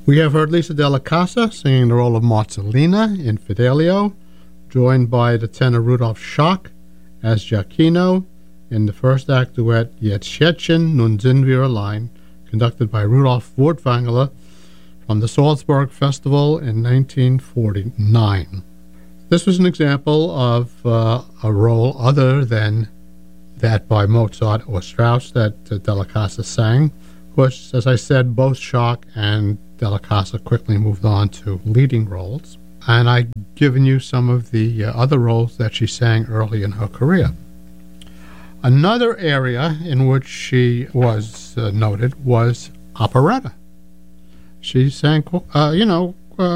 We have heard Lisa Della Casa singing the role of Marcellina in Fidelio, joined by the tenor Rudolf Schock as Giacchino in the first act duet Jetzt Schätzchen, nun sind wir allein, conducted by Rudolf Furtwängler from the Salzburg Festival in 1949. This was an example of a role other than that by Mozart or Strauss that Della Casa sang. Of course, as I said, both Schock and Della Casa quickly moved on to leading roles, and I've given you some of the other roles that she sang early in her career. Another area in which she was noted was operetta. She sang, a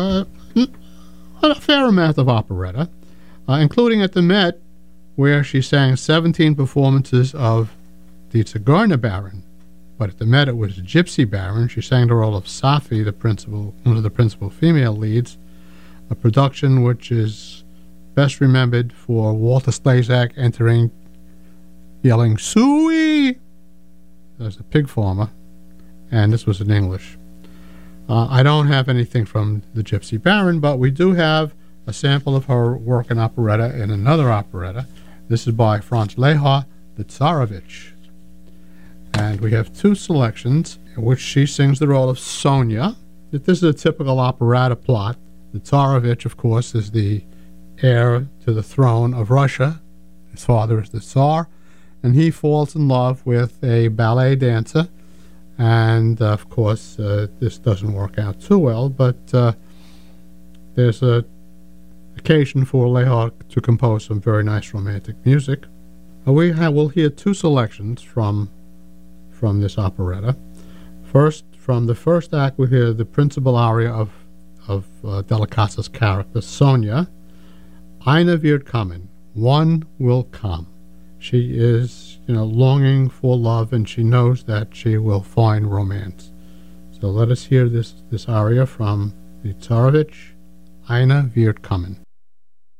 fair amount of operetta, including at the Met, where she sang 17 performances of the Zigeuner Baron. But at the Met, it was Gypsy Baron. She sang the role of Safi, one of the principal female leads, a production which is best remembered for Walter Slezak entering, yelling, "Suey!" as a pig farmer, and this was in English. I don't have anything from the Gypsy Baron, but we do have a sample of her work in operetta in another operetta. This is by Franz Lehár, the Tsarevich. And we have two selections in which she sings the role of Sonia. This is a typical operetta plot. The Tsarevich, of course, is the heir to the throne of Russia. His father is the Tsar, and he falls in love with a ballet dancer. And, of course, this doesn't work out too well, but there's an occasion for Lehár to compose some very nice romantic music. We'll hear two selections from this operetta. First, from the first act, we hear the principal aria of Della Casa's character, Sonia. Einer wird kommen, one will come. She is, longing for love, and she knows that she will find romance. So let us hear this aria from the Tsarevich, Einer wird kommen.